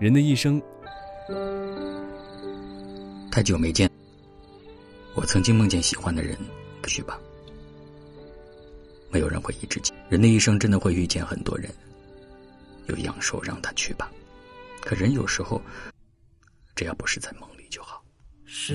人的一生， 太久没见，我曾经梦见喜欢的人，不许吧。没有人会一直记。人的一生真的会遇见很多人，有阳寿让他去吧。可人有时候，只要不是在梦里就好。